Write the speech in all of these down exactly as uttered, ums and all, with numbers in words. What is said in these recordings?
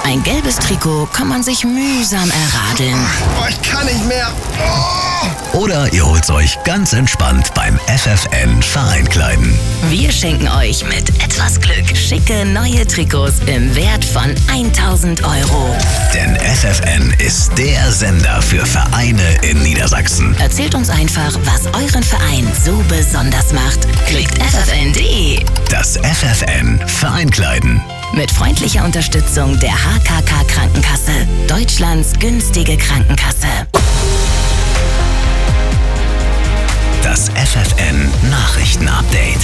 Ein gelbes Trikot kann man sich mühsam erradeln. Oh, ich kann nicht mehr. Oh. Oder ihr holt's euch ganz entspannt beim F F N Vereinkleiden. Wir schenken euch mit etwas Glück schicke neue Trikots im Wert von tausend Euro. Denn F F N ist der Sender für Vereine in Niedersachsen. Erzählt uns einfach, was euren Verein so besonders macht. Klickt f f n punkt d e. Das F F N Vereinkleiden. Mit freundlicher Unterstützung der H K K Krankenkasse. Deutschlands günstige Krankenkasse. Das F F N Nachrichtenupdate.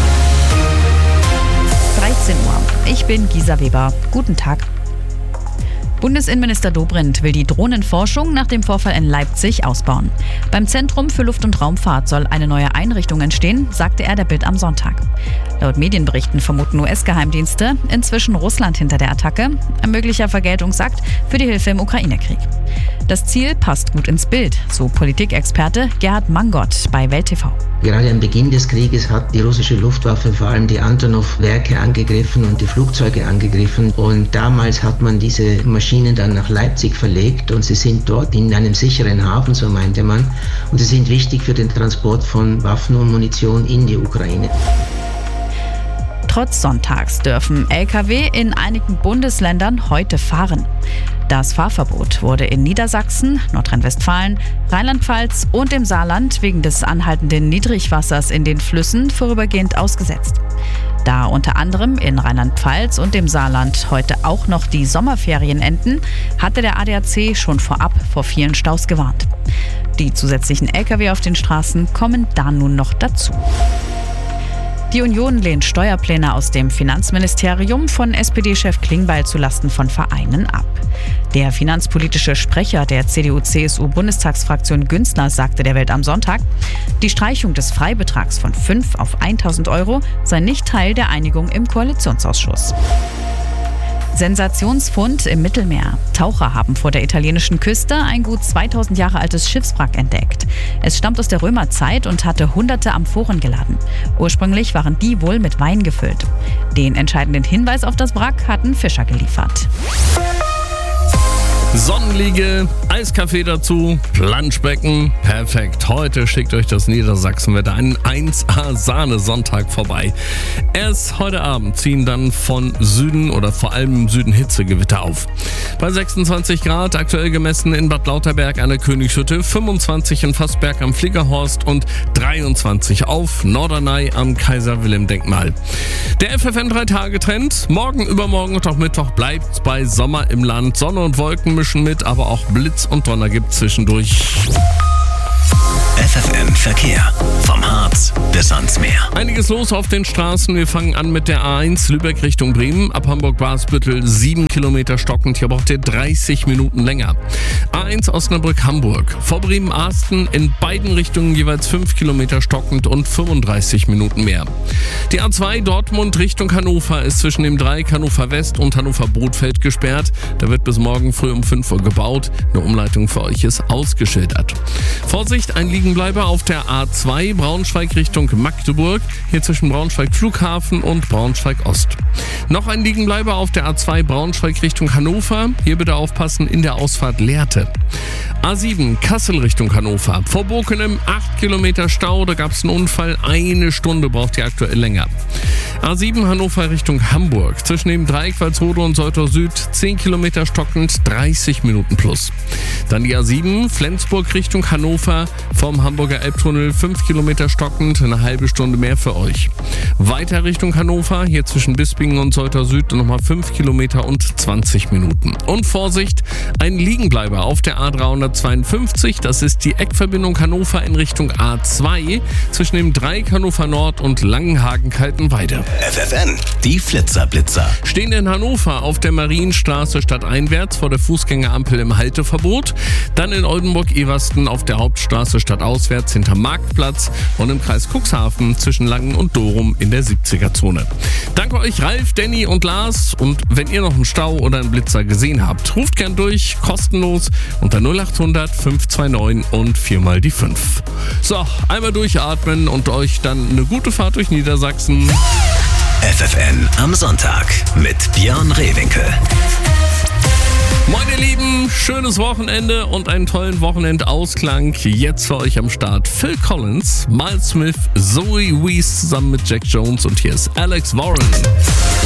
dreizehn Uhr. Ich bin Gisa Weber. Guten Tag. Bundesinnenminister Dobrindt will die Drohnenforschung nach dem Vorfall in Leipzig ausbauen. Beim Zentrum für Luft- und Raumfahrt soll eine neue Einrichtung entstehen, sagte er der Bild am Sonntag. Laut Medienberichten vermuten U S-Geheimdienste inzwischen Russland hinter der Attacke. Ein möglicher Vergeltungsakt für die Hilfe im Ukraine-Krieg. Das Ziel passt gut ins Bild, so Politikexperte Gerhard Mangott bei Welt T V. Gerade am Beginn des Krieges hat die russische Luftwaffe vor allem die Antonov-Werke angegriffen und die Flugzeuge angegriffen. Und damals hat man diese Maschinen dann nach Leipzig verlegt und sie sind dort in einem sicheren Hafen, so meinte man. Und sie sind wichtig für den Transport von Waffen und Munition in die Ukraine. Trotz Sonntags dürfen L K W in einigen Bundesländern heute fahren. Das Fahrverbot wurde in Niedersachsen, Nordrhein-Westfalen, Rheinland-Pfalz und im Saarland wegen des anhaltenden Niedrigwassers in den Flüssen vorübergehend ausgesetzt. Da unter anderem in Rheinland-Pfalz und dem Saarland heute auch noch die Sommerferien enden, hatte der A D A C schon vorab vor vielen Staus gewarnt. Die zusätzlichen L K W auf den Straßen kommen da nun noch dazu. Die Union lehnt Steuerpläne aus dem Finanzministerium von S P D-Chef Klingbeil zulasten von Vereinen ab. Der finanzpolitische Sprecher der C D U-C S U-Bundestagsfraktion Günzler sagte der Welt am Sonntag, die Streichung des Freibetrags von fünf auf tausend Euro sei nicht Teil der Einigung im Koalitionsausschuss. Sensationsfund im Mittelmeer. Taucher haben vor der italienischen Küste ein gut zweitausend Jahre altes Schiffswrack entdeckt. Es stammt aus der Römerzeit und hatte hunderte Amphoren geladen. Ursprünglich waren die wohl mit Wein gefüllt. Den entscheidenden Hinweis auf das Wrack hatten Fischer geliefert. Sonnenliege, Eiskaffee dazu, Planschbecken, perfekt. Heute schickt euch das Niedersachsenwetter einen eins A-Sahne-Sonntag vorbei. Erst heute Abend ziehen dann von Süden oder vor allem im Süden Hitzegewitter auf. Bei sechsundzwanzig Grad, aktuell gemessen in Bad Lauterberg an der Königshütte, fünfundzwanzig in Fassberg am Fliegerhorst und dreiundzwanzig auf Norderney am Kaiser-Wilhelm-Denkmal. Der F F N drei Tage Trend, morgen, übermorgen und auch Mittwoch bleibt's bei Sommer im Land. Sonne und Wolken mit, aber auch Blitz und Donner gibt zwischendurch. F F N Verkehr. Vom Harz bis ans Meer. Einiges los auf den Straßen. Wir fangen an mit der A eins Lübeck Richtung Bremen. Ab Hamburg-Barsbüttel sieben Kilometer stockend. Hier braucht ihr dreißig Minuten länger. A eins Osnabrück-Hamburg. Vor Bremen-Arsten in beiden Richtungen jeweils fünf Kilometer stockend und fünfunddreißig Minuten mehr. Die A zwei Dortmund Richtung Hannover ist zwischen dem Dreieck Hannover West und Hannover-Brodfeld gesperrt. Da wird bis morgen früh um fünf Uhr gebaut. Eine Umleitung für euch ist ausgeschildert. Vorsicht, ein Liegenbleiber auf der A zwei Braunschweig Richtung Magdeburg, hier zwischen Braunschweig Flughafen und Braunschweig Ost. Noch ein Liegenbleiber auf der A zwei Braunschweig Richtung Hannover, hier bitte aufpassen in der Ausfahrt Lehrte. A sieben Kassel Richtung Hannover, vor Bokenem acht Kilometer Stau, da gab es einen Unfall, eine Stunde braucht ihr aktuell länger. A sieben Hannover Richtung Hamburg, zwischen dem Dreieck Walsrode und Soltau Süd zehn Kilometer stockend, dreißig Minuten plus. Dann die A sieben Flensburg Richtung Hannover, vom Hamburger Elbtunnel fünf Kilometer stockend, eine halbe Stunde mehr für euch. Weiter Richtung Hannover, hier zwischen Bispingen und Soltau Süd nochmal fünf Kilometer und zwanzig Minuten. Und Vorsicht, ein Liegenbleiber auf der A dreihundertzweiundfünfzig, das ist die Eckverbindung Hannover in Richtung A zwei, zwischen dem Dreieck Hannover Nord und Langenhagen-Kaltenweide. F F N, die Flitzerblitzer. Stehen in Hannover auf der Marienstraße stadteinwärts vor der Fußgängerampel im Halteverbot, dann in Oldenburg-Eversten auf der Hauptstraße stadtauswärts hinterm Marktplatz und im Kreis Cuxhaven zwischen Langen und Dorum in der siebziger-Zone. Danke euch Ralf, Danny und Lars, und wenn ihr noch einen Stau oder einen Blitzer gesehen habt, ruft gern durch, kostenlos unter null acht hundert fünf zwei neun und viermal die fünf. So, einmal durchatmen und euch dann eine gute Fahrt durch Niedersachsen. F F N am Sonntag mit Björn Rehwinkel. schönes Wochenende und einen tollen Wochenendausklang. Jetzt für euch am Start Phil Collins, Miles Smith, Zoe Wees zusammen mit Jack Jones und hier ist Alex Warren.